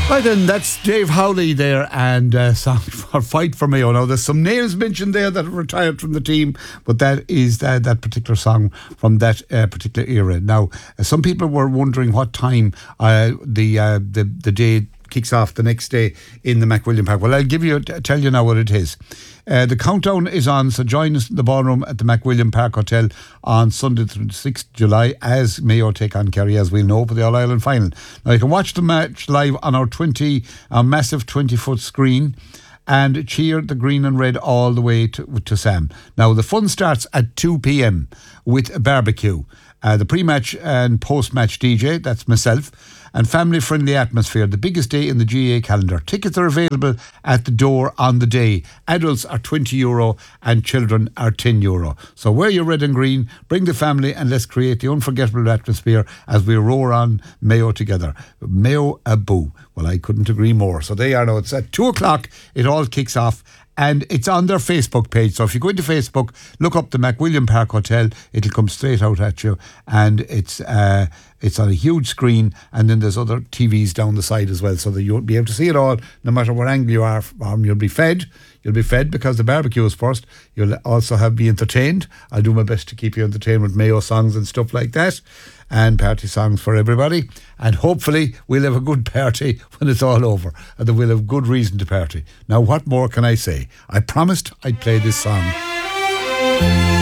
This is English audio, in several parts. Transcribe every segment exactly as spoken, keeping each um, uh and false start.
Right then, that's Dave Howley there and uh, song for Fight for Mayo. Now, there's some names mentioned there that have retired from the team, but that is uh, that particular song from that uh, particular era. Now, uh, some people were wondering what time uh, the, uh, the the day kicks off the next day in the McWilliam Park. Well, I'll give you tell you now what it is. Uh, the countdown is on, so join us in the ballroom at the McWilliam Park Hotel on Sunday, the sixth of July, as Mayo take on Kerry, as we'll know, for the All-Ireland final. Now, you can watch the match live on our twenty, our massive twenty-foot screen and cheer the green and red all the way to, to Sam. Now, the fun starts at two p.m. with a barbecue. Uh, the pre-match and post-match D J, that's myself, and family-friendly atmosphere, the biggest day in the G A A calendar. Tickets are available at the door on the day. Adults are twenty euro and children are ten euro. So wear your red and green, bring the family, and let's create the unforgettable atmosphere as we roar on Mayo together. Mayo a boo. Well, I couldn't agree more. So there you are now. It's at two o'clock. It all kicks off. And it's on their Facebook page. So if you go into Facebook, look up the McWilliam Park Hotel, it'll come straight out at you. And it's uh, it's on a huge screen. And then there's other T Vs down the side as well. So that you'll be able to see it all, no matter what angle you are from. You'll be fed. You'll be fed because the barbecue is first. You'll also have be entertained. I'll do my best to keep you entertained with Mayo songs and stuff like that. And party songs for everybody. And hopefully we'll have a good party when it's all over. And then we'll have good reason to party. Now, what more can I say? I promised I'd play this song.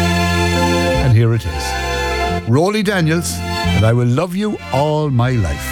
And here it is. Rolly Daniels, and I will love you all my life.